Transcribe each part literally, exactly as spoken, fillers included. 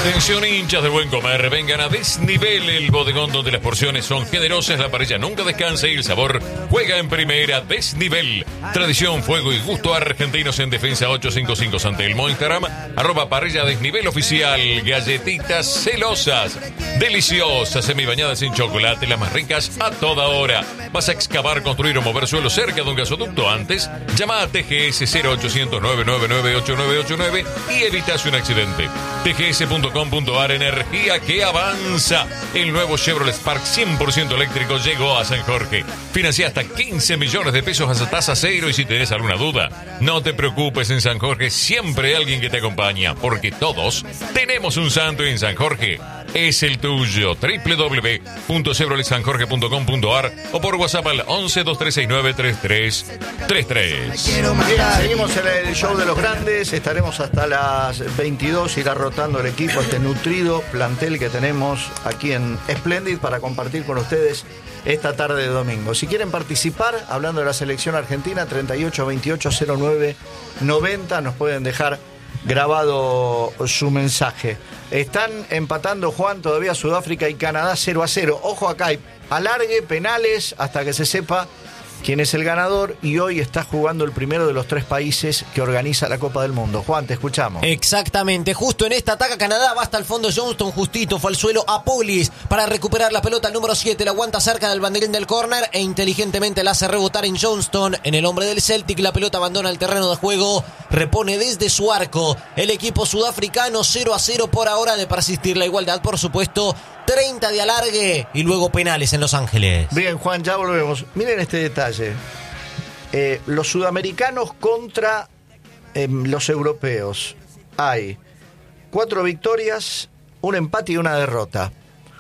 Atención hinchas de buen comer, vengan a Desnivel, el bodegón donde las porciones son generosas, la parrilla nunca descansa y el sabor juega en primera. Desnivel, tradición, fuego y gusto argentinos en Defensa ochocientos cincuenta y cinco San Telmo, Instagram, arroba parrilla Desnivel oficial. Galletitas celosas, deliciosas, semibañadas en chocolate, las más ricas a toda hora. ¿Vas a excavar, construir o mover suelo cerca de un gasoducto? Antes, llama a T G S cero ochocientos, nueve nueve nueve, ocho nueve ocho nueve y evitas un accidente. T G S punto com punto a r, energía que avanza. El nuevo Chevrolet Spark cien por ciento eléctrico llegó a San Jorge. Financia hasta quince millones de pesos a tasa cero y si tenés alguna duda, no te preocupes, en San Jorge siempre hay alguien que te acompaña, porque todos tenemos un santo y en San Jorge es el tuyo. doble u doble u doble u punto chevrolet san jorge punto com punto a r o por WhatsApp al once, dos tres seis nueve, tres tres tres tres. Mira, seguimos en el show de los grandes. Estaremos hasta las veintidós. Irá rotando el equipo, este nutrido plantel que tenemos aquí en Splendid para compartir con ustedes esta tarde de domingo. Si quieren participar, hablando de la selección argentina, treinta y ocho veintiocho cero nueve noventa, nos pueden dejar grabado su mensaje. Están empatando, Juan, todavía Sudáfrica y Canadá cero a cero. Ojo acá, hay alargue, penales, hasta que se sepa quién es el ganador, y hoy está jugando el primero de los tres países que organiza la Copa del Mundo. Juan, te escuchamos. Exactamente, justo en esta ataca Canadá, va hasta el fondo Johnston, justito, fue al suelo a Polis para recuperar la pelota, el número siete, la aguanta cerca del banderín del córner e inteligentemente la hace rebotar en Johnston, en el hombre del Celtic, la pelota abandona el terreno de juego, repone desde su arco el equipo sudafricano, cero a cero por ahora, de persistir la igualdad, por supuesto, treinta de alargue y luego penales en Los Ángeles. Bien, Juan, ya volvemos. Miren este detalle. Eh, los sudamericanos contra eh, los europeos. Hay cuatro victorias, un empate y una derrota.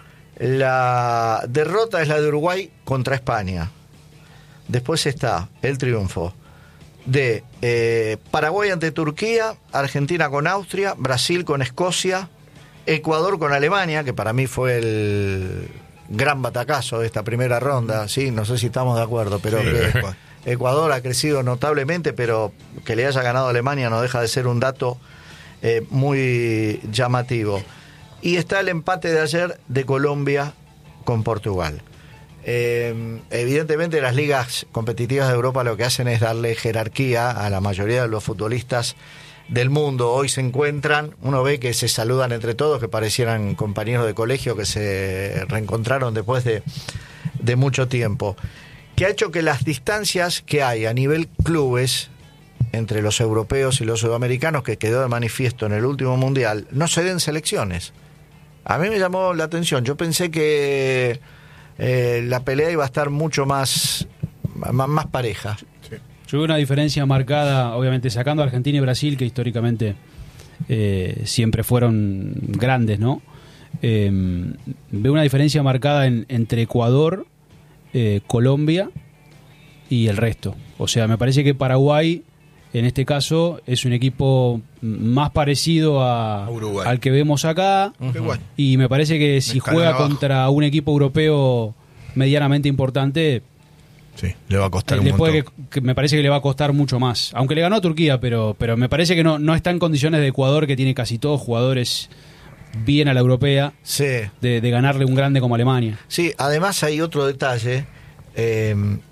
La derrota es la de Uruguay contra España. Después está el triunfo de eh, Paraguay ante Turquía, Argentina con Austria, Brasil con Escocia, Ecuador con Alemania, que para mí fue el gran batacazo de esta primera ronda, sí, no sé si estamos de acuerdo, pero sí, que Ecuador ha crecido notablemente, pero que le haya ganado a Alemania no deja de ser un dato eh, muy llamativo. Y está el empate de ayer de Colombia con Portugal. Eh, evidentemente las ligas competitivas de Europa lo que hacen es darle jerarquía a la mayoría de los futbolistas del mundo. Hoy se encuentran, uno ve que se saludan entre todos, que parecieran compañeros de colegio que se reencontraron después de, de mucho tiempo, que ha hecho que las distancias que hay a nivel clubes entre los europeos y los sudamericanos, que quedó de manifiesto en el último mundial, no se den selecciones. A mí me llamó la atención, yo pensé que eh, la pelea iba a estar mucho más, más, más pareja. Yo veo una diferencia marcada, obviamente sacando a Argentina y Brasil, que históricamente eh, siempre fueron grandes, ¿no? Eh, veo una diferencia marcada en, entre Ecuador, eh, Colombia y el resto. O sea, me parece que Paraguay, en este caso, es un equipo más parecido a, a al que vemos acá. Uh-huh. Y me parece que si juega abajo contra un equipo europeo medianamente importante, sí, le va a costar un Después montón. Que, que me parece que le va a costar mucho más. Aunque le ganó a Turquía, pero, pero me parece que no, no está en condiciones de Ecuador, que tiene casi todos jugadores bien a la europea, sí, de, de ganarle un grande como Alemania. Sí, además hay otro detalle. Eh,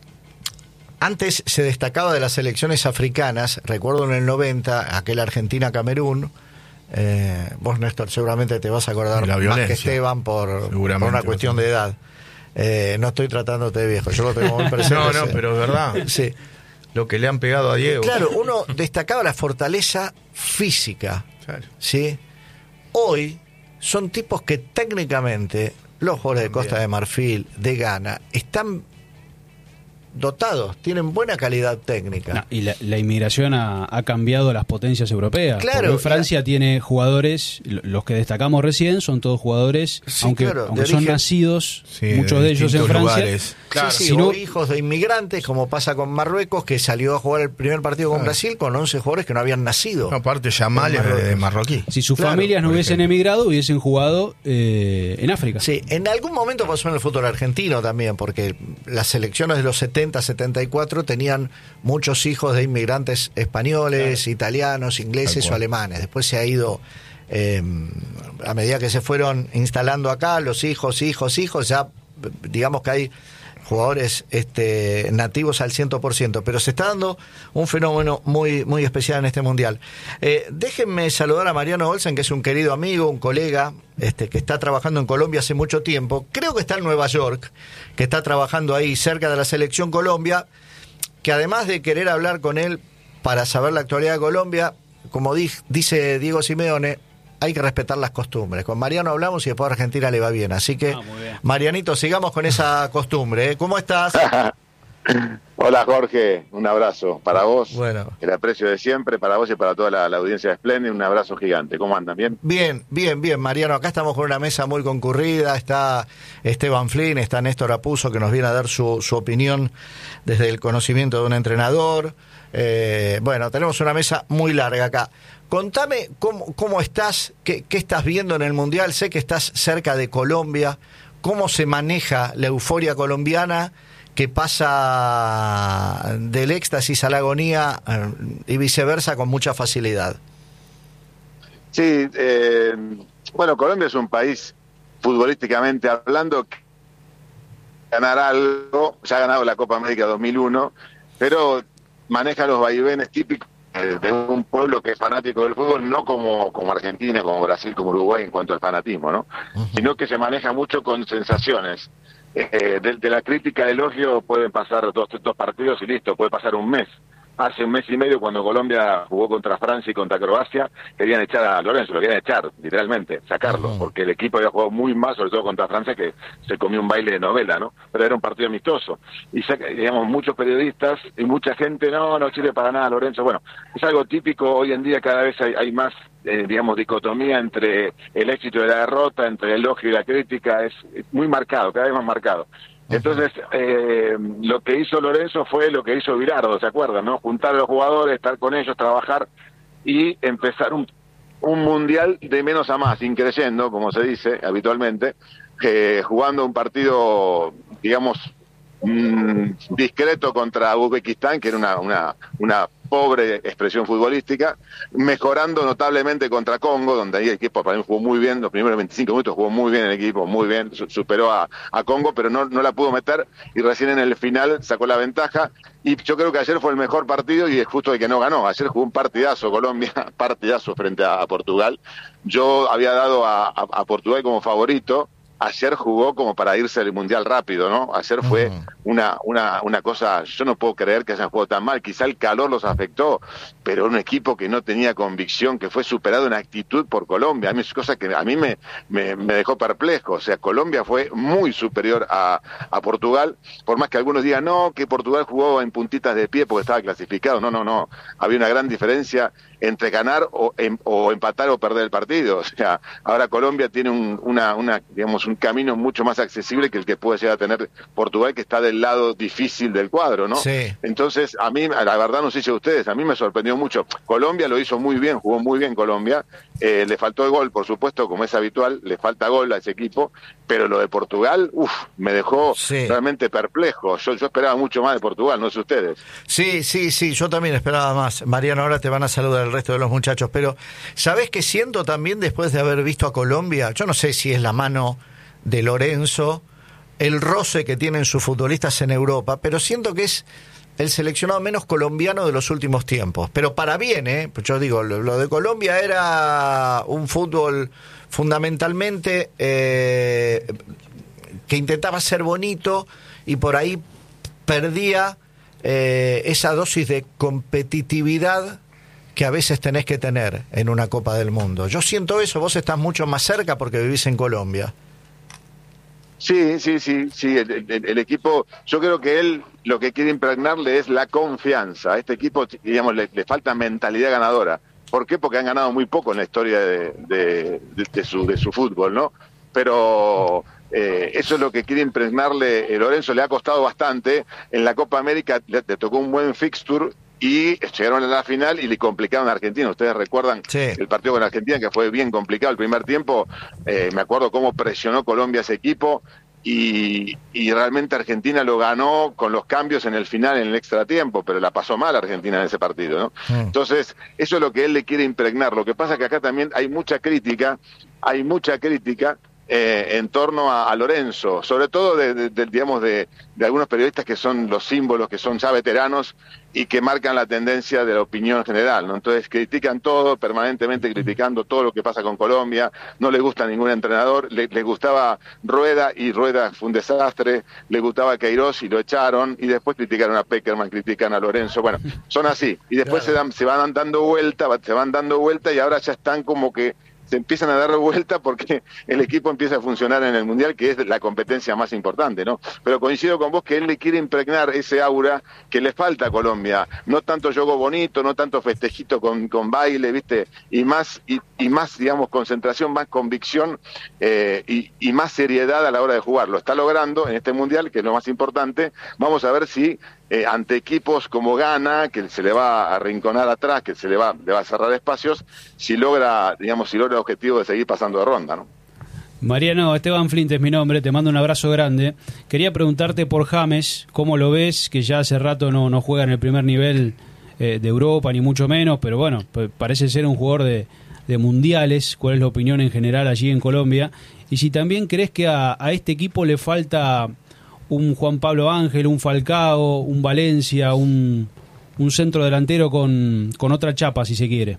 antes se destacaba de las selecciones africanas, recuerdo en el noventa, aquel Argentina-Camerún. Eh, vos, Néstor, seguramente te vas a acordar más que Esteban por, por una cuestión de edad. Eh, no estoy tratándote de viejo, yo lo tengo muy presente. No, no, pero es verdad. Sí. Lo que le han pegado a Diego. Claro, uno destacaba la fortaleza física. Claro. ¿Sí? Hoy son tipos que técnicamente, los jugadores de Costa de Marfil, de Ghana, están dotados, tienen buena calidad técnica. No, y la, la inmigración ha, ha cambiado las potencias europeas. Claro. Porque Francia la... tiene jugadores, los que destacamos recién, son todos jugadores, sí, aunque, claro, aunque son origen... nacidos, sí, muchos de, de ellos en Francia. Lugares. Claro. Sí, sí, si o no... hijos de inmigrantes, como pasa con Marruecos, que salió a jugar el primer partido con claro. Brasil con once jugadores que no habían nacido. No, aparte, Yamal es de marroquí. Si sus claro, familias no hubiesen ejemplo. emigrado, hubiesen jugado eh, en África. Sí, en algún momento pasó en el fútbol argentino también, porque las selecciones de los setenta, setenta y cuatro tenían muchos hijos de inmigrantes españoles, claro. italianos, ingleses o alemanes. Después se ha ido eh, a medida que se fueron instalando acá, los hijos, hijos, hijos, ya digamos que hay jugadores este, nativos al cien por ciento, pero se está dando un fenómeno muy muy especial en este Mundial. Eh, déjenme saludar a Mariano Olsen, que es un querido amigo, un colega, este, que está trabajando en Colombia hace mucho tiempo, creo que está en Nueva York, que está trabajando ahí cerca de la Selección Colombia, que además de querer hablar con él para saber la actualidad de Colombia, como di- dice Diego Simeone, hay que respetar las costumbres. Con Mariano hablamos y después a Argentina le va bien. Así que, ah, Marianito, sigamos con esa costumbre. ¿eh? ¿Cómo estás? Hola, Jorge. Un abrazo para vos. Bueno. El aprecio de siempre, para vos y para toda la, la audiencia de Splendid. Un abrazo gigante. ¿Cómo andan? ¿Bien? Bien, bien, bien, Mariano. Acá estamos con una mesa muy concurrida. Está Esteban Flynn, está Néstor Apuzzo, que nos viene a dar su, su opinión desde el conocimiento de un entrenador. Eh, bueno, tenemos una mesa muy larga acá. Contame cómo, cómo estás, qué, qué estás viendo en el Mundial. Sé que estás cerca de Colombia. ¿Cómo se maneja la euforia colombiana que pasa del éxtasis a la agonía eh, y viceversa con mucha facilidad? Sí, eh, bueno, Colombia es un país, futbolísticamente hablando, que ganar algo, ya ha ganado la Copa América dos mil uno, pero maneja los vaivenes típicos de un pueblo que es fanático del fútbol, no como, como Argentina, como Brasil, como Uruguay en cuanto al fanatismo, ¿no? Uh-huh. Sino que se maneja mucho con sensaciones. Eh, de, de la crítica al elogio pueden pasar dos, dos partidos y listo, puede pasar un mes. Hace un mes y medio, cuando Colombia jugó contra Francia y contra Croacia, querían echar a Lorenzo, lo querían echar, literalmente, sacarlo, uh-huh. porque el equipo había jugado muy mal, sobre todo contra Francia, que se comió un baile de novela, ¿no? Pero era un partido amistoso. Y, digamos, muchos periodistas y mucha gente, no, no sirve para nada Lorenzo. Bueno, es algo típico, hoy en día cada vez hay, hay más, eh, digamos, dicotomía entre el éxito y la derrota, entre el elogio y la crítica, es, es muy marcado, cada vez más marcado. Entonces, eh, lo que hizo Lorenzo fue lo que hizo Virardo, ¿se acuerdan? ¿No? Juntar a los jugadores, estar con ellos, trabajar y empezar un, un mundial de menos a más, increyendo, como se dice habitualmente, eh, jugando un partido, digamos, mmm, discreto contra Uzbekistán, que era una, una, una pobre expresión futbolística, mejorando notablemente contra Congo, donde ahí el equipo para mí jugó muy bien, los primeros veinticinco minutos jugó muy bien el equipo, muy bien, superó a, a Congo, pero no, no la pudo meter, y recién en el final sacó la ventaja, y yo creo que ayer fue el mejor partido, y es justo el que no ganó. Ayer jugó un partidazo Colombia, partidazo frente a, a Portugal. Yo había dado a, a, a Portugal como favorito. Ayer jugó como para irse al Mundial rápido, ¿no? Ayer fue uh-huh. una, una, una cosa, yo no puedo creer que hayan jugado tan mal, quizá el calor los afectó, pero un equipo que no tenía convicción, que fue superado en actitud por Colombia, a mí es cosa que a mí me, me, me dejó perplejo. O sea, Colombia fue muy superior a, a Portugal, por más que algunos digan, no, que Portugal jugó en puntitas de pie porque estaba clasificado, no, no, no, había una gran diferencia entre ganar o, em, o empatar o perder el partido. O sea, ahora Colombia tiene un, una, una, digamos, un camino mucho más accesible que el que puede llegar a tener Portugal, que está del lado difícil del cuadro, ¿no? Sí. Entonces, a mí, la verdad, no sé si a ustedes, a mí me sorprendió mucho. Colombia lo hizo muy bien, jugó muy bien Colombia, eh, le faltó el gol, por supuesto, como es habitual, le falta gol a ese equipo, pero lo de Portugal, uff, me dejó sí. realmente perplejo. Yo, yo esperaba mucho más de Portugal, no sé ustedes. Sí, sí, sí, yo también esperaba más. Mariano, ahora te van a saludar el resto de los muchachos, pero ¿sabés qué siento también después de haber visto a Colombia? Yo no sé si es la mano de Lorenzo, el roce que tienen sus futbolistas en Europa, pero siento que es el seleccionado menos colombiano de los últimos tiempos. Pero para bien, ¿eh? Yo digo, lo, lo de Colombia era un fútbol fundamentalmente eh, que intentaba ser bonito y por ahí perdía eh, esa dosis de competitividad que a veces tenés que tener en una Copa del Mundo. Yo siento eso, vos estás mucho más cerca porque vivís en Colombia. Sí, sí, sí, sí, el, el, el equipo, yo creo que él lo que quiere impregnarle es la confianza. A este equipo, digamos, le, le falta mentalidad ganadora. ¿Por qué? Porque han ganado muy poco en la historia de, de, de, de, su, de su fútbol, ¿no? Pero eh, eso es lo que quiere impregnarle eh, Lorenzo, le ha costado bastante. En la Copa América le, le tocó un buen fixture y llegaron a la final y le complicaron a Argentina. Ustedes recuerdan sí. el partido con Argentina, que fue bien complicado el primer tiempo. Eh, me acuerdo cómo presionó Colombia a ese equipo y, y realmente Argentina lo ganó con los cambios en el final, en el extratiempo, pero la pasó mal Argentina en ese partido, ¿no? Mm. Entonces, eso es lo que él le quiere impregnar. Lo que pasa es que acá también hay mucha crítica, hay mucha crítica Eh, en torno a, a Lorenzo, sobre todo de, de, de digamos de, de algunos periodistas que son los símbolos, que son ya veteranos y que marcan la tendencia de la opinión general, ¿no? Entonces critican todo, permanentemente criticando todo lo que pasa con Colombia, no le gusta ningún entrenador, le, le gustaba Rueda y Rueda fue un desastre, le gustaba Queiroz y lo echaron, y después criticaron a Peckerman, critican a Lorenzo, bueno, son así, y después claro. se, dan, se van dando vuelta, se van dando vuelta y ahora ya están como que se empiezan a dar vuelta porque el equipo empieza a funcionar en el Mundial, que es la competencia más importante, ¿no? Pero coincido con vos que él le quiere impregnar ese aura que le falta a Colombia, no tanto juego bonito, no tanto festejito con, con baile, ¿viste? Y más, y, y más, digamos, concentración, más convicción eh, y, y más seriedad a la hora de jugar. Lo está logrando en este Mundial, que es lo más importante. Vamos a ver si Eh, ante equipos como Ghana, que se le va a arrinconar atrás, que se le va, le va a cerrar espacios, si logra, digamos, si logra el objetivo de seguir pasando de ronda, ¿no? Mariano, Esteban Flint es mi nombre, te mando un abrazo grande. Quería preguntarte por James, ¿cómo lo ves? Que ya hace rato no, no juega en el primer nivel eh, de Europa, ni mucho menos, pero bueno, parece ser un jugador de, de mundiales. ¿Cuál es la opinión en general allí en Colombia? Y si también crees que a, a este equipo le falta un Juan Pablo Ángel, un Falcao, un Valencia, un, un centro delantero con, con otra chapa, si se quiere.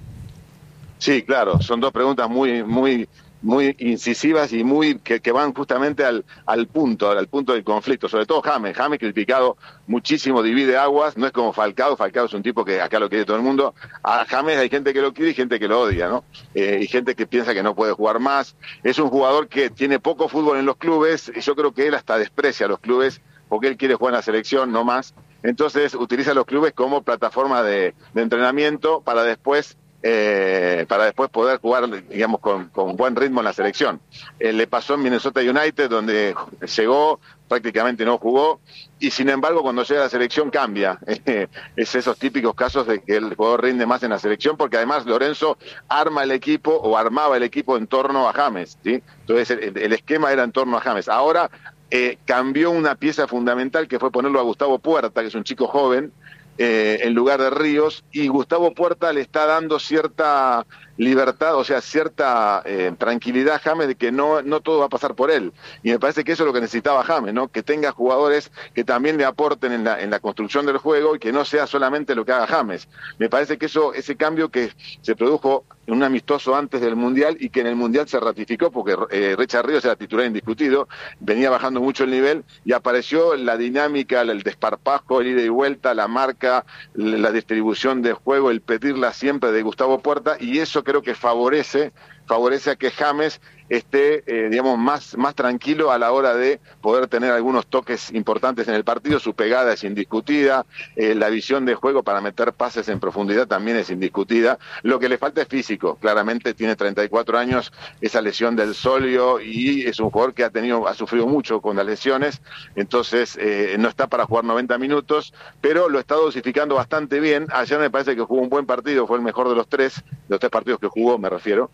Sí, claro, son dos preguntas muy muy muy incisivas y muy que, que van justamente al, al punto, al punto del conflicto, sobre todo James, James criticado muchísimo, divide aguas, no es como Falcao, Falcao es un tipo que acá lo quiere todo el mundo, a James hay gente que lo quiere y gente que lo odia, ¿no? Eh, y gente que piensa que no puede jugar más, es un jugador que tiene poco fútbol en los clubes, y yo creo que él hasta desprecia a los clubes, porque él quiere jugar en la selección, no más, entonces utiliza los clubes como plataforma de, de entrenamiento para después Eh, para después poder jugar, digamos, con, con buen ritmo en la selección. Eh, le pasó en Minnesota United, donde llegó, prácticamente no jugó, y sin embargo cuando llega a la selección cambia. Eh, es esos típicos casos de que el jugador rinde más en la selección, porque además Lorenzo arma el equipo, o armaba el equipo en torno a James, ¿sí? Entonces el, el esquema era en torno a James. Ahora eh, cambió una pieza fundamental, que fue ponerlo a Gustavo Puerta, que es un chico joven, Eh, en lugar de Ríos, y Gustavo Puerta le está dando cierta libertad, o sea, cierta eh, tranquilidad a James de que no, no todo va a pasar por él, y me parece que eso es lo que necesitaba James, ¿no? Que tenga jugadores que también le aporten en la, en la construcción del juego, y que no sea solamente lo que haga James. Me parece que eso, ese cambio que se produjo en un amistoso antes del Mundial, y que en el Mundial se ratificó, porque eh, Richard Ríos era titular indiscutido, venía bajando mucho el nivel, y apareció la dinámica, el desparpajo, el ida y vuelta, la marca, la distribución de juego, el pedirla siempre de Gustavo Puerta, y eso creo que favorece favorece a que James esté, eh, digamos, más, más tranquilo a la hora de poder tener algunos toques importantes en el partido. Su pegada es indiscutida, eh, la visión de juego para meter pases en profundidad también es indiscutida. Lo que le falta es físico, claramente tiene treinta y cuatro años, esa lesión del sóleo, y es un jugador que ha tenido, ha sufrido mucho con las lesiones, entonces eh, no está para jugar noventa minutos, pero lo está dosificando bastante bien. Ayer me parece que jugó un buen partido, fue el mejor de los tres, de los tres partidos que jugó, me refiero,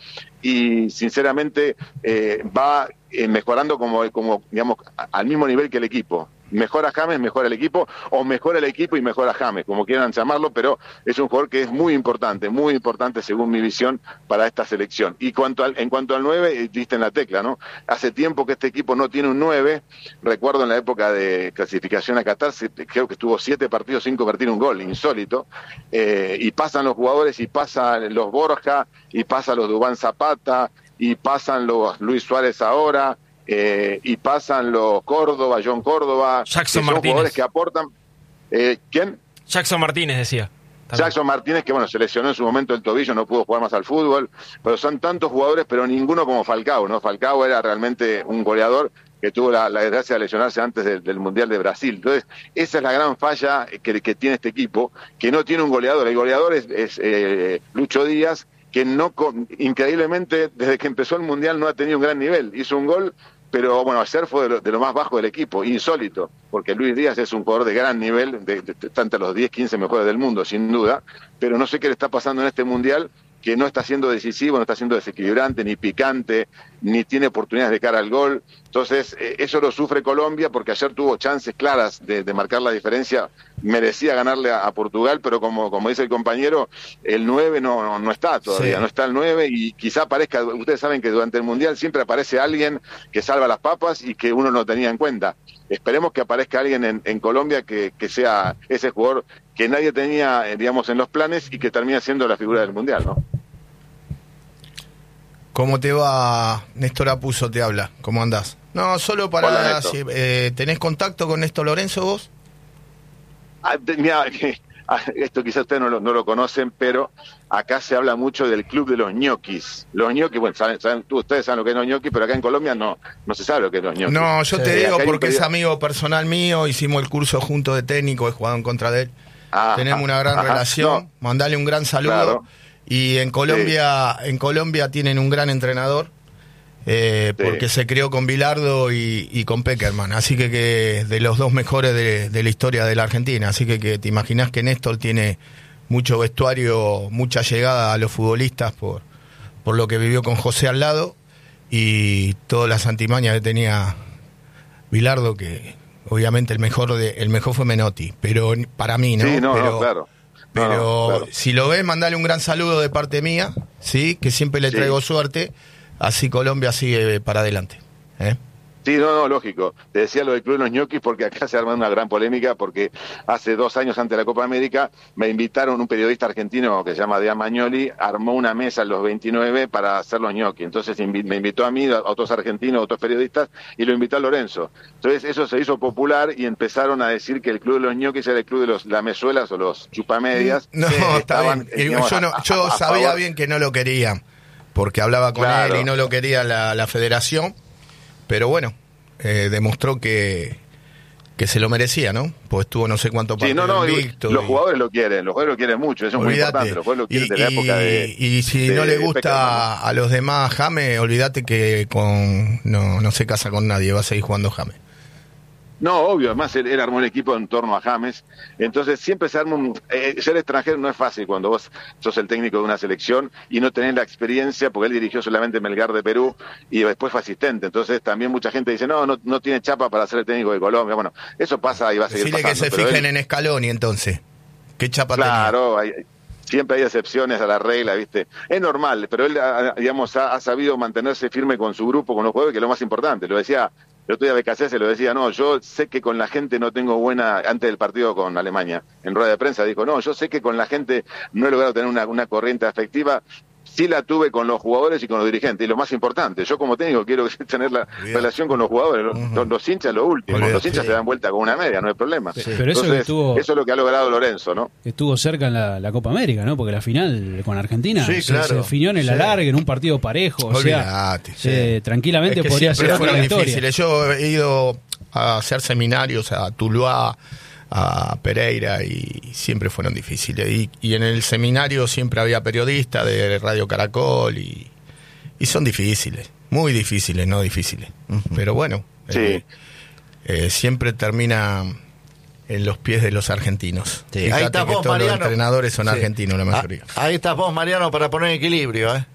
y sinceramente eh, va eh, mejorando como, como digamos, al mismo nivel que el equipo. Mejora James, mejora el equipo, o mejora el equipo y mejora James, como quieran llamarlo, pero es un jugador que es muy importante, muy importante según mi visión para esta selección. Y cuanto al, en cuanto al nueve, diste en la tecla, ¿no? Hace tiempo que este equipo no tiene un nueve, recuerdo en la época de clasificación a Qatar, creo que estuvo siete partidos sin convertir un gol, insólito, eh, y pasan los jugadores, y pasan los Borja, y pasan los Duván Zapata, y pasan los Luis Suárez ahora, Eh, y pasan los Córdoba, John Córdoba, Jackson que son Martínez. jugadores que aportan. Eh, ¿Quién? Jackson Martínez decía. También. Jackson Martínez, que bueno, se lesionó en su momento el tobillo, no pudo jugar más al fútbol, pero son tantos jugadores, pero ninguno como Falcao, ¿no? Falcao era realmente un goleador que tuvo la, la desgracia de lesionarse antes de, del Mundial de Brasil. Entonces, esa es la gran falla que, que tiene este equipo, que no tiene un goleador. El goleador es, es eh, Lucho Díaz, que no, increíblemente, desde que empezó el Mundial no ha tenido un gran nivel. Hizo un gol, pero bueno, ayer fue de lo, de lo más bajo del equipo, insólito, porque Luis Díaz es un jugador de gran nivel, de, de, de, de entre los diez, quince mejores del mundo, sin duda, pero no sé qué le está pasando en este Mundial, que no está siendo decisivo, no está siendo desequilibrante, ni picante, ni tiene oportunidades de cara al gol. Entonces, eh, eso lo sufre Colombia, porque ayer tuvo chances claras de, de marcar la diferencia, merecía ganarle a, a Portugal, pero como, como dice el compañero, el nueve no, no, no está todavía, Sí. no está el nueve, y quizá aparezca, ustedes saben que durante el Mundial siempre aparece alguien que salva las papas y que uno no tenía en cuenta. Esperemos que aparezca alguien en, en Colombia que, que sea ese jugador que nadie tenía, eh, digamos, en los planes, y que termina siendo la figura del Mundial, ¿no? ¿Cómo te va? Néstor Apuso te habla. ¿Cómo andás? No, solo para... Hola, Néstor. si, eh, ¿tenés contacto con Néstor Lorenzo vos? Ah, te- mirá, esto quizás ustedes no lo, no lo conocen, pero acá se habla mucho del club de los ñoquis. Los ñoquis, bueno, saben, saben, tú, ustedes saben lo que es los ñoquis, pero acá en Colombia no, no se sabe lo que es los ñoquis. No, yo Sí. te Eh, digo acá hay un porque es pedido- amigo personal mío, hicimos el curso junto de técnico, he jugado en contra de él. Ah, Tenemos una gran ajá, relación, no, mandale un gran saludo. Claro. Y en Colombia, en Colombia tienen un gran entrenador, eh, Sí. porque se creó con Bilardo y, y con Peckerman, así que, que de los dos mejores de, de la historia de la Argentina, así que, que te imaginas que Néstor tiene mucho vestuario, mucha llegada a los futbolistas por, por lo que vivió con José al lado, y todas las antimañas que tenía Bilardo, que obviamente el mejor de, el mejor fue Menotti, pero para mí, ¿no? Sí, no, pero, no, claro. No, pero no, claro. si lo ves, mandale un gran saludo de parte mía, sí, que siempre le Sí. traigo suerte, así Colombia sigue para adelante. ¿eh? Sí, no, no, lógico. Te decía lo del Club de los ñoquis porque acá se arma una gran polémica, porque hace dos años antes de la Copa América me invitaron, un periodista argentino que se llama Dean Magnoli, armó una mesa en los veintinueve para hacer los ñoquis. Entonces invi- me invitó a mí, a otros argentinos, a otros periodistas, y lo invitó a Lorenzo. Entonces eso se hizo popular y empezaron a decir que el Club de los ñoquis era el club de los lamezuelas o los chupamedias. No, que está estaban, bien. Y digamos, Yo, no- a- yo a- a sabía favor. bien que no lo querían, porque hablaba con Claro. él y no lo quería la, la federación, pero bueno, eh, demostró que, que se lo merecía, ¿no? Pues estuvo no sé cuánto Sí, partidos no, no, y invicto. los y- jugadores lo quieren, los jugadores lo quieren mucho, eso es muy Olvídate. importante, los jugadores lo quieren Y, de la y- época de... y si de no le Peckerman. gusta a los demás James, olvídate que con no, no se casa con nadie, va a seguir jugando James. No, obvio, además él, él armó el equipo en torno a James, entonces siempre se arma un... Eh, ser extranjero no es fácil cuando vos sos el técnico de una selección y no tenés la experiencia, porque él dirigió solamente Melgar de Perú y después fue asistente, entonces también mucha gente dice, no, no, no tiene chapa para ser el técnico de Colombia, bueno, eso pasa y va a seguir Decirle que pasando. se pero fijen él- en Scaloni entonces. ¿Qué chapa Claro, hay- siempre hay excepciones a la regla, ¿viste? Es normal, pero él, ha- digamos, ha, ha sabido mantenerse firme con su grupo, con los jugadores, que es lo más importante. Lo decía, el otro día Becasé se lo decía, no, yo sé que con la gente no tengo buena, antes del partido con Alemania, en rueda de prensa dijo, no, yo sé que con la gente no he logrado tener una, una corriente afectiva, sí la tuve con los jugadores y con los dirigentes, y lo más importante, yo como técnico quiero tener la Olvidate. relación con los jugadores, los, Ujú. los- los hinchas lo último, Olvidate. los hinchas Sí. se dan vuelta con una media, no hay problema. Pero eso que Entonces, estuvo, eso es lo que ha logrado Lorenzo, ¿no? estuvo cerca en la, la Copa América, ¿no? Porque la final con Argentina Sí, se, claro. se definió en el Sí. alargue, en un partido parejo. O sea, Olvídate, sí. eh, tranquilamente Es que podría ser siempre otra fueron la historia. difíciles. Yo he ido a hacer seminarios a Tuluá, a Pereira, y siempre fueron difíciles. Y, y en el seminario siempre había periodistas de Radio Caracol, y, y son difíciles, muy difíciles, no difíciles. Pero bueno, Sí. eh, eh, siempre termina en los pies de los argentinos. Sí, Fíjate ahí estás que vos, todos los Mariano. entrenadores son Sí. argentinos, la mayoría. Ah, ahí estás vos, Mariano, para poner equilibrio, ¿eh?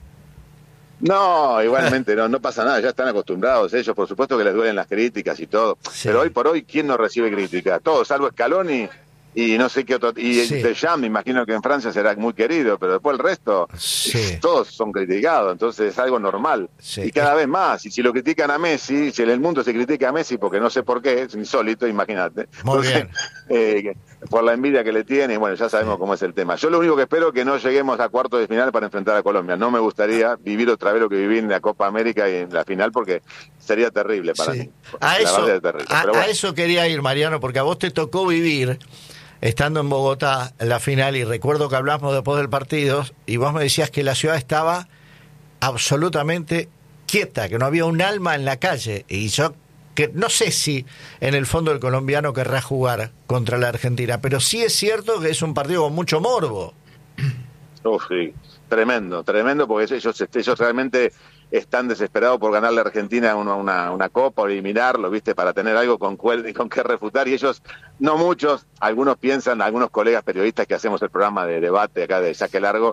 No, igualmente no, no pasa nada, ya están acostumbrados ellos, por supuesto que les duelen las críticas y todo, Sí. pero hoy por hoy, ¿quién no recibe crítica? Todos, salvo Scaloni y no sé qué otro, y Sí. Deschamps, me imagino que en Francia será muy querido, pero después el resto, Sí. todos son criticados, entonces es algo normal, Sí. y cada vez más, y si lo critican a Messi, si en el mundo se critica a Messi, porque no sé por qué, es insólito, imagínate. Muy Entonces, bien. eh, que- por la envidia que le tiene, y bueno, ya sabemos cómo es el tema. Yo lo único que espero es que no lleguemos a cuartos de final para enfrentar a Colombia. No me gustaría vivir otra vez lo que viví en la Copa América y en la final, porque sería terrible para Sí. mí. A La eso, verdad es terrible. a, Pero a bueno. eso quería ir, Mariano, porque a vos te tocó vivir estando en Bogotá en la final, y recuerdo que hablamos después del partido y vos me decías que la ciudad estaba absolutamente quieta, que no había un alma en la calle, y yo que no sé si en el fondo el colombiano querrá jugar contra la Argentina, pero sí es cierto que es un partido con mucho morbo. Uf, sí. Tremendo, tremendo, porque ellos, ellos realmente están desesperados por ganarle a Argentina una, una, una copa o eliminarlo, ¿viste? Para tener algo con, cuel, con que refutar. Y ellos, no muchos, algunos piensan, algunos colegas periodistas que hacemos el programa de debate acá de Saque Largo,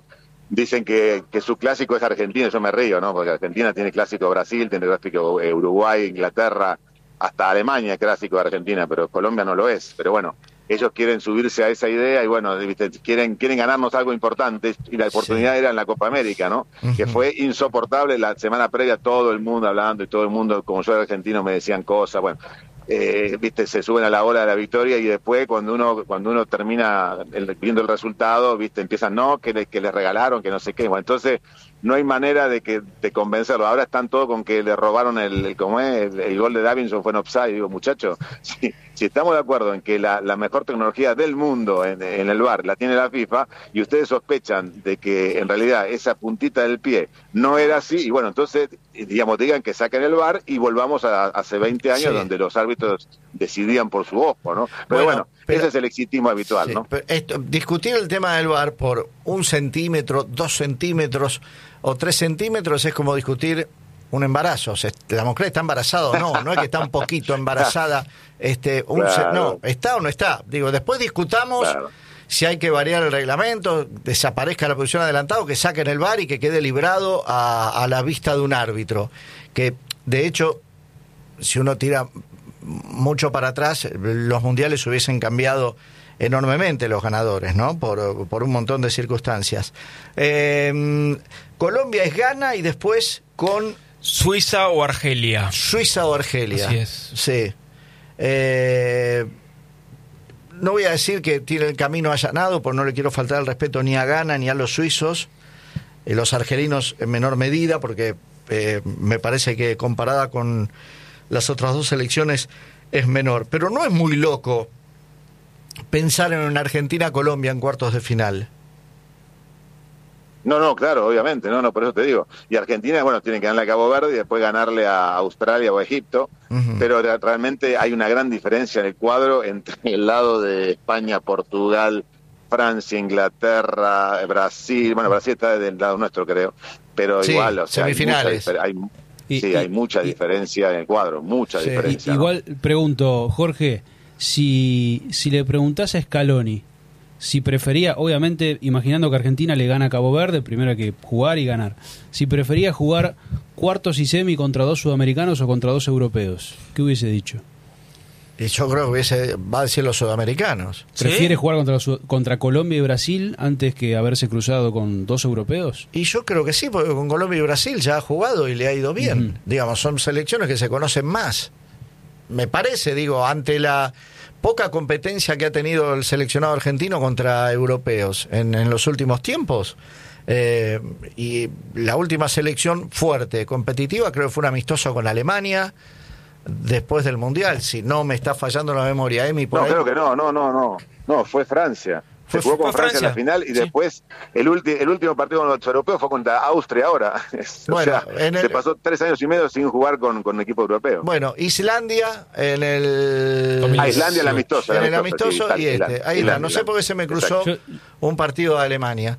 dicen que, que su clásico es Argentina, yo me río, ¿no? Porque Argentina tiene clásico Brasil, tiene clásico eh, Uruguay, Inglaterra, hasta Alemania es clásico de Argentina, pero Colombia no lo es. Pero bueno, ellos quieren subirse a esa idea y bueno, ¿viste? quieren quieren ganarnos algo importante y la oportunidad sí. era en la Copa América, ¿no? Uh-huh. Que fue insoportable la semana previa, todo el mundo hablando y todo el mundo, como yo era argentino, me decían cosas, bueno. Eh, viste, se suben a la ola de la victoria y después cuando uno cuando uno termina el, viendo el resultado, viste, empiezan no, que, le, que les regalaron, que no sé qué, bueno, entonces no hay manera de que de convencerlo. Ahora están todos con que le robaron el, el como es, el, el gol de Davinson fue en offside. Digo, muchachos, si, si estamos de acuerdo en que la, la mejor tecnología del mundo en, en el V A R la tiene la FIFA y ustedes sospechan de que en realidad esa puntita del pie no era así, y bueno, entonces digamos, digan que saquen el V A R y volvamos a, a hace veinte años sí. donde los árbitros decidían por su ojo, ¿no? Pero bueno, bueno pero, ese es el exitismo habitual, sí, ¿no? Pero esto, discutir el tema del V A R por un centímetro, dos centímetros o tres centímetros es como discutir un embarazo. O sea, la mujer está embarazada o no, no es que está un poquito embarazada, este, un claro. se, no, está o no está. Digo, después discutamos claro. si hay que variar el reglamento, desaparezca la posición adelantada, que saquen el V A R y que quede librado a, a la vista de un árbitro. Que, de hecho, si uno tira mucho para atrás, los mundiales hubiesen cambiado enormemente los ganadores, ¿no? Por, por un montón de circunstancias. Eh, Colombia es Ghana y después con... Suiza o Argelia. Suiza o Argelia. Así es. Sí. Eh, no voy a decir que tiene el camino allanado, porque no le quiero faltar el respeto ni a Ghana ni a los suizos, eh, los argelinos en menor medida, porque eh, me parece que comparada con las otras dos selecciones es menor. Pero no es muy loco pensar en una Argentina-Colombia en cuartos de final. No, no, claro, obviamente, no, no, por eso te digo. Y Argentina, bueno, tiene que ganarle a Cabo Verde y después ganarle a Australia o a Egipto, uh-huh. pero realmente hay una gran diferencia en el cuadro entre el lado de España, Portugal, Francia, Inglaterra, Brasil. Bueno, Brasil está del lado nuestro, creo, pero sí, igual, o sea, semifinales. Hay, mucha, hay, y, sí, y, hay mucha y, diferencia en el cuadro, mucha sí. diferencia. Y, ¿no? Igual pregunto, Jorge, si, si le preguntás a Scaloni si prefería, obviamente, imaginando que Argentina le gana a Cabo Verde, primero hay que jugar y ganar. Si prefería jugar cuartos y semi contra dos sudamericanos o contra dos europeos, ¿qué hubiese dicho? Y yo creo que hubiese, va a decir los sudamericanos. ¿Prefiere ¿Sí? jugar contra, contra Colombia y Brasil antes que haberse cruzado con dos europeos? Y yo creo que sí, porque con Colombia y Brasil ya ha jugado y le ha ido bien. Uh-huh. Digamos, son selecciones que se conocen más. Me parece, digo, ante la poca competencia que ha tenido el seleccionado argentino contra europeos en, en los últimos tiempos, eh, y la última selección fuerte, competitiva, creo que fue un amistoso con Alemania después del Mundial, si no me está fallando la memoria. Emi, por no, ahí... creo que no, no, no, no, no, fue Francia. Se jugó con Francia, Francia en la final y sí. después el, ulti- el último partido con los europeos fue contra Austria ahora. o bueno, sea, en el... se pasó tres años y medio sin jugar con, con equipo europeo. Bueno, Islandia en el... Ah, Islandia el amistoso. En el amistoso, amistoso sí, y este. Islandia, ahí está. No sé por qué se me cruzó Exacto. un partido de Alemania.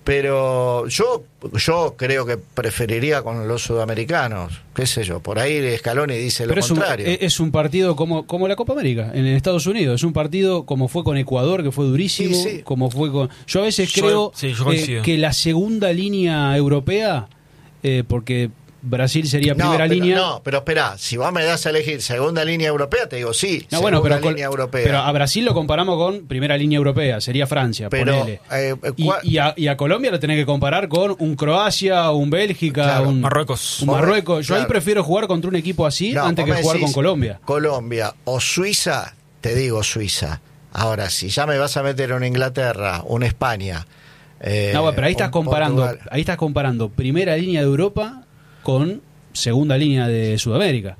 Pero yo yo creo que preferiría con los sudamericanos, qué sé yo, por ahí Scaloni dice lo Pero es contrario. Un, es un partido como, como la Copa América en Estados Unidos, es un partido como fue con Ecuador, que fue durísimo, sí, sí. como fue con... Yo a veces yo, creo sí, yo eh, que la segunda línea europea, eh, porque... Brasil sería no, primera pero, línea. No, pero espera, si vos me das a elegir segunda línea europea, te digo sí, no, segunda bueno, pero, línea europea. Pero a Brasil lo comparamos con primera línea europea, sería Francia, pero, ponele. Eh, y, y, a, y a Colombia lo tenés que comparar con un Croacia, un Bélgica, claro, un Marruecos. Un Marruecos. Yo claro. ahí prefiero jugar contra un equipo así no, antes que jugar con Colombia. Colombia o Suiza, te digo Suiza. Ahora, si ya me vas a meter una Inglaterra, una España. Eh, no, pero ahí estás comparando, Portugal. ahí estás comparando primera línea de Europa con segunda línea de Sudamérica.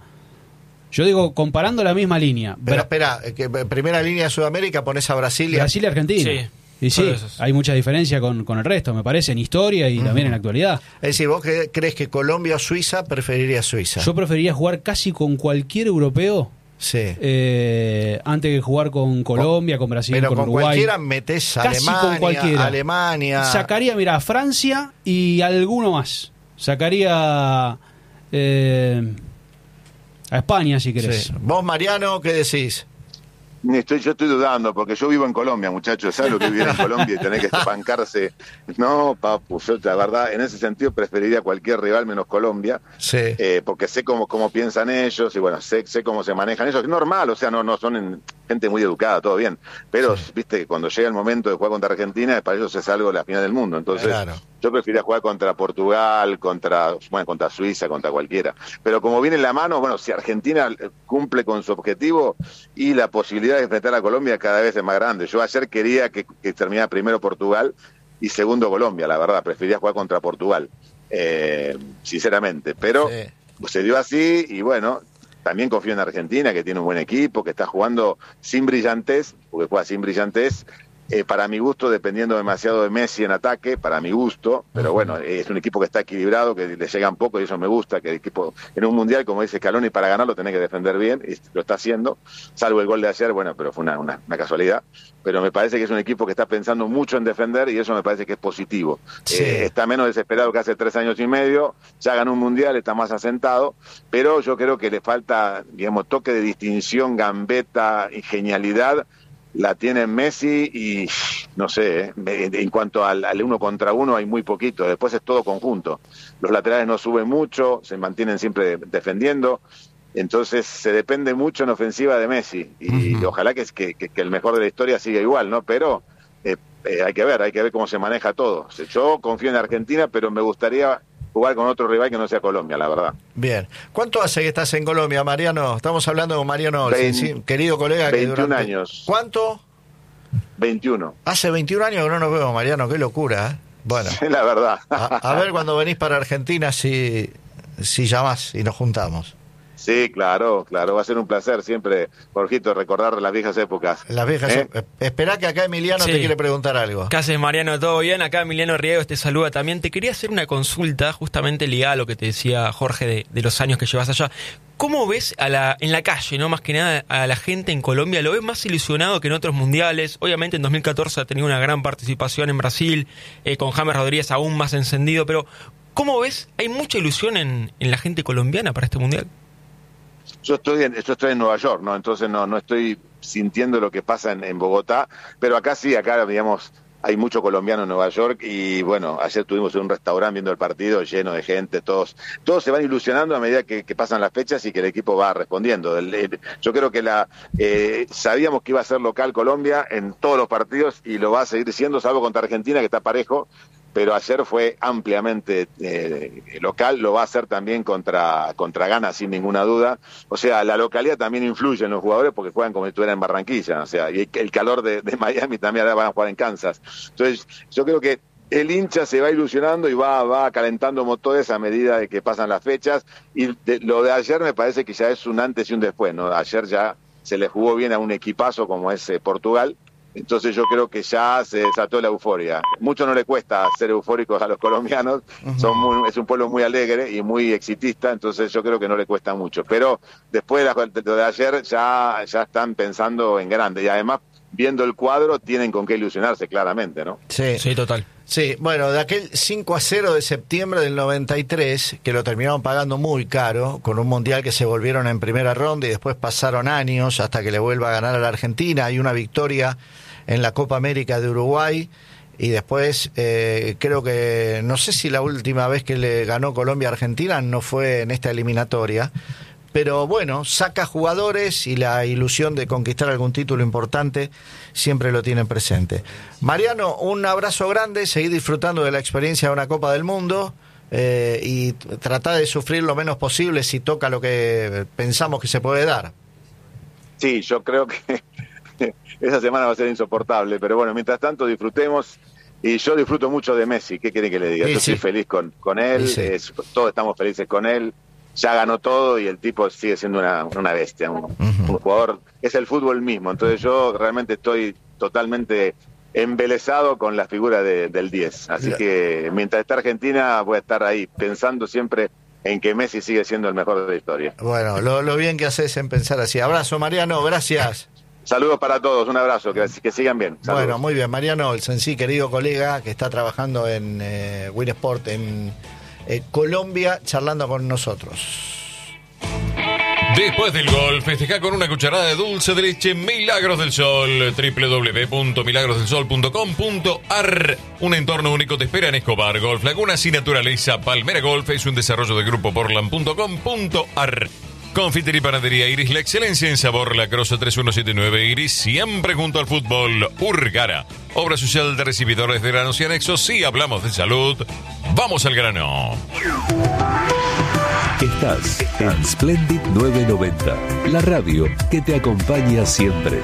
Yo digo, comparando la misma línea. Pero espera, que primera línea de Sudamérica pones a Brasil y Brasil y Argentina. Sí. Y sí, hay mucha diferencia con, con el resto, me parece, en historia y uh-huh. también en actualidad. Es decir, ¿vos crees que Colombia o Suiza preferiría Suiza? Yo preferiría jugar casi con cualquier europeo sí. eh, antes que jugar con Colombia, con Brasil, pero con, con Uruguay. Cualquiera metés casi Alemania, con cualquiera. Alemania. Sacaría, mira, Francia y alguno más. Sacaría... Eh, a España, si querés. Sí. Vos, Mariano, ¿qué decís? Estoy, yo estoy dudando, porque yo vivo en Colombia, muchachos. ¿Sabes lo que es vivir en Colombia y tener que bancarse? No, papu, yo la verdad, en ese sentido preferiría cualquier rival menos Colombia, Sí. eh, porque sé cómo, cómo piensan ellos y bueno, sé, sé cómo se manejan ellos. Es normal, o sea, no, no son en, gente muy educada, todo bien. Pero, Sí. viste, cuando llega el momento de jugar contra Argentina, para ellos es algo la final del mundo. Entonces, Claro. yo preferiría jugar contra Portugal, contra, bueno, contra Suiza, contra cualquiera. Pero como viene en la mano, bueno, si Argentina cumple con su objetivo y la posibilidad de enfrentar a Colombia cada vez es más grande. Yo ayer quería que, que terminara primero Portugal y segundo Colombia, la verdad, prefería jugar contra Portugal, eh, sinceramente. Pero Sí. se dio así y bueno, también confío en Argentina, que tiene un buen equipo, que está jugando sin brillantez, porque juega sin brillantez, eh, para mi gusto, dependiendo demasiado de Messi en ataque, para mi gusto, pero bueno, es un equipo que está equilibrado, que le llegan poco y eso me gusta, que el equipo en un mundial, como dice Scaloni, para ganarlo tenés que defender bien, y lo está haciendo, salvo el gol de ayer, bueno, pero fue una, una, una casualidad, pero me parece que es un equipo que está pensando mucho en defender y eso me parece que es positivo. Sí. Eh, está menos desesperado que hace tres años y medio, ya ganó un mundial, está más asentado, pero yo creo que le falta, digamos, toque de distinción, gambeta y genialidad, la tiene Messi y no sé, ¿eh? En cuanto al, al uno contra uno hay muy poquito, después es todo conjunto. Los laterales no suben mucho, se mantienen siempre defendiendo, entonces se depende mucho en ofensiva de Messi y Uh-huh. ojalá que, que, que el mejor de la historia siga igual, ¿no? Pero eh, eh, hay que ver, hay que ver cómo se maneja todo. Yo confío en Argentina, pero me gustaría jugar con otro rival que no sea Colombia, la verdad. Bien. ¿Cuánto hace que estás en Colombia, Mariano? Estamos hablando con Mariano Olsen, Vein- ¿sí? Querido colega. que veintiún durante- años. ¿Cuánto? veintiuno. Hace veintiún años que no nos vemos, Mariano. Qué locura, ¿eh? Bueno, La verdad. a, a ver cuando venís para Argentina si, si llamás y nos juntamos. Sí, claro, claro, va a ser un placer siempre, Jorgito, recordar las viejas épocas. Las viejas. ¿Eh? eh, Esperá que acá Emiliano Sí. te quiere preguntar algo. ¿Qué haces, Mariano? ¿Todo bien? Acá Emiliano Riegos te saluda también. Te quería hacer una consulta justamente ligada a lo que te decía Jorge de, de los años que llevas allá. ¿Cómo ves a la, en la calle, no más que nada, a la gente en Colombia? ¿Lo ves más ilusionado que en otros mundiales? Obviamente en dos mil catorce ha tenido una gran participación en Brasil, eh, con James Rodríguez aún más encendido, pero ¿cómo ves? ¿Hay mucha ilusión en, en la gente colombiana para este mundial? Yo estoy en, yo estoy en Nueva York, ¿no? Entonces no, no estoy sintiendo lo que pasa en, en Bogotá, pero acá sí, acá, digamos, hay mucho colombiano en Nueva York y bueno, ayer estuvimos en un restaurante viendo el partido lleno de gente, todos todos se van ilusionando a medida que, que pasan las fechas y que el equipo va respondiendo. El, el, yo creo que la eh, sabíamos que iba a ser local Colombia en todos los partidos y lo va a seguir siendo, salvo contra Argentina, que está parejo, pero ayer fue ampliamente eh, local, lo va a hacer también contra, contra Ghana sin ninguna duda. O sea, la localidad también influye en los jugadores porque juegan como si estuvieran en Barranquilla, o sea, y el calor de, de Miami también ahora van a jugar en Kansas. Entonces, yo creo que el hincha se va ilusionando y va, va calentando motores a medida de que pasan las fechas, y de, lo de ayer me parece que ya es un antes y un después, ¿no? Ayer ya se le jugó bien a un equipazo como es eh, Portugal. Entonces yo creo que ya se desató la euforia. Mucho no le cuesta ser eufóricos a los colombianos, uh-huh. Son muy, es un pueblo muy alegre y muy exitista, entonces yo creo que no le cuesta mucho. Pero después de, la, de, de ayer ya, ya están pensando en grande y además viendo el cuadro tienen con qué ilusionarse claramente, ¿no? Sí, sí, total. Sí, bueno, de aquel cinco a cero de septiembre del noventa y tres, que lo terminaron pagando muy caro, con un mundial que se volvieron en primera ronda y después pasaron años hasta que le vuelva a ganar a la Argentina, hay una victoria en la Copa América de Uruguay y después eh, creo que, no sé si la última vez que le ganó Colombia a Argentina no fue en esta eliminatoria, pero bueno, saca jugadores y la ilusión de conquistar algún título importante siempre lo tienen presente. Mariano, un abrazo grande, seguí disfrutando de la experiencia de una Copa del Mundo eh, y trata de sufrir lo menos posible si toca lo que pensamos que se puede dar. Sí, yo creo que esa semana va a ser insoportable, pero bueno, mientras tanto disfrutemos, y yo disfruto mucho de Messi, ¿qué quiere que le diga? Sí, yo sí. estoy feliz con, con él, Sí, sí. Es, todos estamos felices con él, ya ganó todo y el tipo sigue siendo una, una bestia, un, uh-huh. un jugador, es el fútbol mismo, entonces yo realmente estoy totalmente embelesado con la figura de, del diez, así yeah. que mientras está Argentina voy a estar ahí pensando siempre en que Messi sigue siendo el mejor de la historia. Bueno, lo, lo bien que haces en pensar así. Abrazo, Mariano, gracias. Saludos para todos, un abrazo, que, que sigan bien. Saludos. Bueno, muy bien, Mariano Olsen, sí, querido colega que está trabajando en eh, Winsport en eh, Colombia, charlando con nosotros. Después del gol, festeja con una cucharada de dulce de leche Milagros del Sol. doble u doble u doble u punto milagros del sol punto com punto a r. Un entorno único te espera en Escobar. Golf Laguna sin naturaleza. Palmera Golf es un desarrollo de grupo portland punto com punto a r. Confitería y panadería Iris, la excelencia en sabor. La Crosa tres uno siete nueve Iris, siempre junto al fútbol. Urgara, obra social de recibidores de granos y anexos. Si hablamos de salud, vamos al grano. Estás en Splendid novecientos noventa, la radio que te acompaña siempre.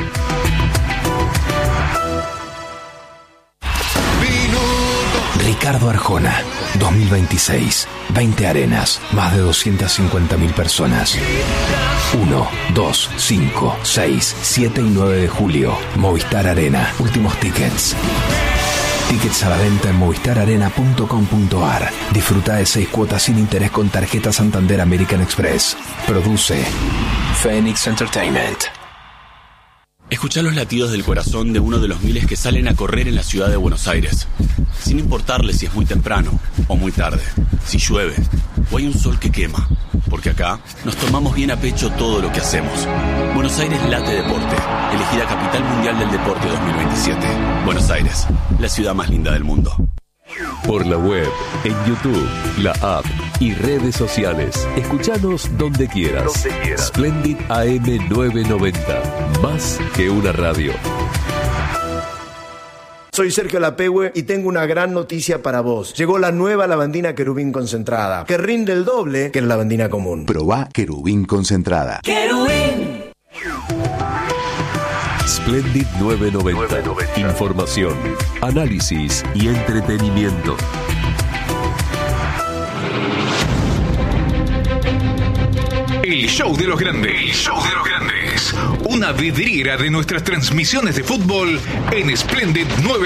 Ricardo Arjona, dos mil veintiséis, veinte arenas, más de doscientas cincuenta mil personas. uno, dos, cinco, seis, siete y nueve de julio, Movistar Arena, últimos tickets. Tickets a la venta en movistar arena punto com punto a r. Disfruta de seis cuotas sin interés con tarjeta Santander American Express. Produce Phoenix Entertainment. Escuchá los latidos del corazón de uno de los miles que salen a correr en la ciudad de Buenos Aires, sin importarle si es muy temprano o muy tarde, si llueve o hay un sol que quema, porque acá nos tomamos bien a pecho todo lo que hacemos. Buenos Aires late deporte, elegida Capital Mundial del Deporte dos mil veintisiete. Buenos Aires, la ciudad más linda del mundo. Por la web, en YouTube, la app y redes sociales. Escuchanos donde quieras. Donde quieras. Splendid A M novecientos noventa. Más que una radio. Soy Sergio Lapehue y tengo una gran noticia para vos. Llegó la nueva lavandina Querubín concentrada, que rinde el doble que la lavandina común. Probá Querubín concentrada. ¡Querubín! Splendid novecientos noventa. Información, análisis y entretenimiento. El show de los grandes. El show de los grandes. Una vidriera de nuestras transmisiones de fútbol en Splendid nueve.